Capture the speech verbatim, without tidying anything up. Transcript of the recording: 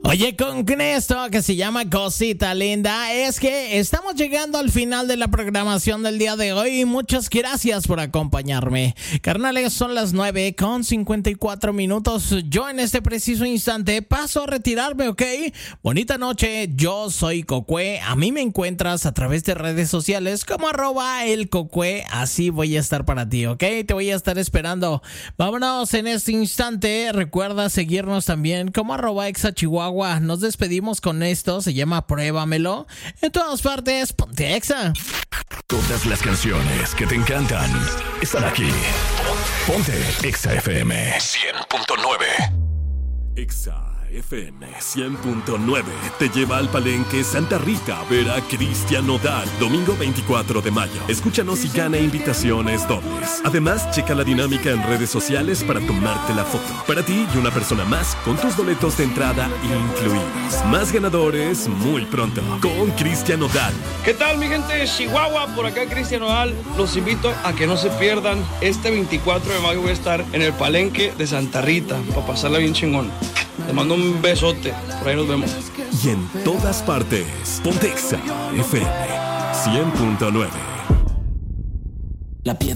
Oye, con esto que se llama Cosita Linda, es que estamos llegando al final de la programación del día de hoy y muchas gracias por acompañarme. Carnales, son las nueve con cincuenta y cuatro minutos. Yo en este preciso instante paso a retirarme, ¿ok? Bonita noche, yo soy Cocue. A mí me encuentras a través de redes sociales como arroba el Cocue. Así voy a estar para ti, ¿ok? Te voy a estar esperando. Vámonos en este instante. Recuerda seguirnos también como arroba exa Chihuahua. Nos despedimos con esto, se llama Pruébamelo. En todas partes, ponte Exa. Todas las canciones que te encantan están aquí. Ponte Exa F M cien punto nueve. Exa F M cien punto nueve te lleva al Palenque Santa Rita a ver a Cristian Nodal, domingo veinticuatro de mayo. Escúchanos y gana invitaciones dobles. Además, checa la dinámica en redes sociales para tomarte la foto. Para ti y una persona más, con tus boletos de entrada incluidos. Más ganadores muy pronto con Cristian Nodal. ¿Qué tal, mi gente de Chihuahua? Por acá Cristian Nodal. Los invito a que no se pierdan. Este veinticuatro de mayo voy a estar en el Palenque de Santa Rita para pasarla bien chingón. Te mando un besote, por ahí nos vemos. Y en todas partes, ponte Exa F M cien punto nueve. La piedra.